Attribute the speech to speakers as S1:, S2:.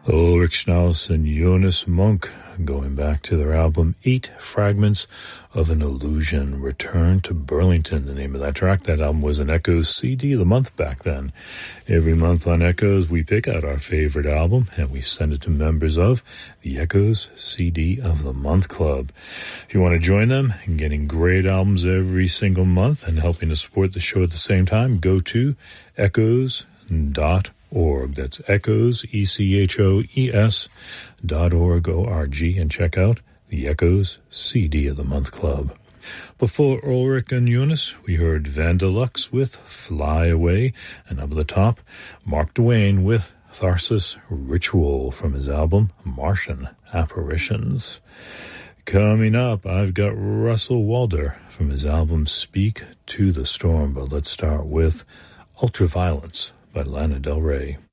S1: Ulrich Schnauss and Jonas Munk, going back to their album 8 Fragments of an Illusion, Return to Burlington, the name of that track. That album was an Echoes CD of the month back then. Every month on Echoes, we pick out our favorite album and we send it to members of the Echoes CD of the Month Club. If you want to join them in getting great albums every single month and helping to support the show at the same time, go to echoes.org. That's Echoes, ECHOES.org, O-R-G, and check out the Echoes CD of the Month Club. Before Ulrich and Jonas, we heard Vandelux with Fly Away, and up at the top, Mark Duane with Tharsis Ritual from his album Martian Apparitions. Coming up, I've got Russell Walder from his album Speak to the Storm, but let's start with Ultraviolence by Lana Del Rey.